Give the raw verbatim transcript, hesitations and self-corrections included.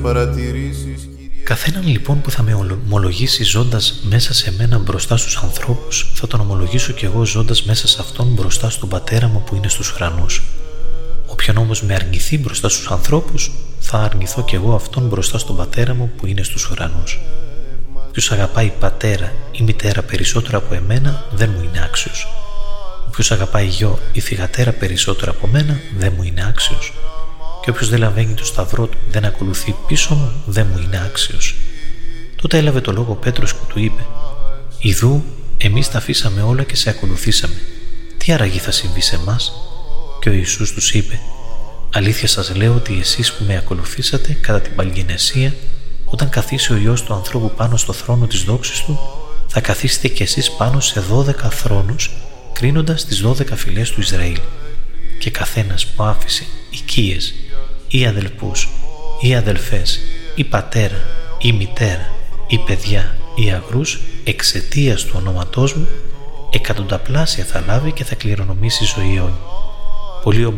παρατηρήσεις. Καθέναν λοιπόν που θα με ομολογήσει ζώντας μέσα σε μένα μπροστά στους ανθρώπους, θα τον ομολογήσω κι εγώ ζώντας μέσα σε αυτόν μπροστά στον Πατέρα μου που είναι στους ουρανούς. Όποιον όμως με αρνηθεί μπροστά στους ανθρώπους, θα αρνηθώ κι εγώ αυτόν μπροστά στον Πατέρα μου που είναι στους ουρανούς. Όποιος αγαπάει πατέρα ή μητέρα περισσότερο από εμένα, δεν μου είναι άξιος. Όποιος αγαπάει γιο ή θυγατέρα περισσότερο από μένα, δεν μου είναι άξιος. Και όποιος δεν λαβαίνει το σταυρό του, δεν ακολουθεί πίσω μου, δεν μου είναι άξιος. Τότε έλαβε το λόγο ο Πέτρος και του είπε: «Ιδού, εμείς τα αφήσαμε όλα και σε ακολουθήσαμε. Τι άραγε θα συμβεί σε εμάς?» Και ο Ιησούς τους είπε: «Αλήθεια σας λέω ότι εσείς που με ακολουθήσατε κατά την παλγενεσία, όταν καθίσει ο Υιός του ανθρώπου πάνω στο θρόνο της δόξης του, θα καθίσετε κι εσείς πάνω σε δώδεκα θρόνους, κρίνοντας τις δώδεκα φυλές του Ισραήλ. Και καθένας που άφησε οικίες ή αδελφούς ή αδελφές ή πατέρα ή μητέρα ή παιδιά ή αγρούς εξαιτίας του ονόματός μου, εκατονταπλάσια θα λάβει και θα κληρονομήσει ζωή αιώνια. Πολλοί